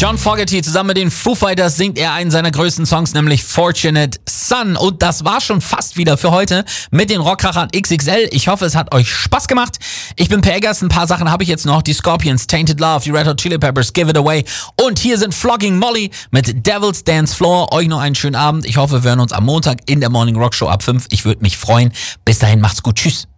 John Fogerty zusammen mit den Foo Fighters singt er einen seiner größten Songs, nämlich Fortunate Son. Und das war schon fast wieder für heute mit den Rockkrachern XXL. Ich hoffe, es hat euch Spaß gemacht. Ich bin Per Eggers, ein paar Sachen habe ich jetzt noch. Die Scorpions, Tainted Love, die Red Hot Chili Peppers, Give It Away. Und hier sind Flogging Molly mit Devil's Dance Floor. Euch noch einen schönen Abend. Ich hoffe, wir hören uns am Montag in der Morning Rock Show ab 5. Ich würde mich freuen. Bis dahin, macht's gut. Tschüss.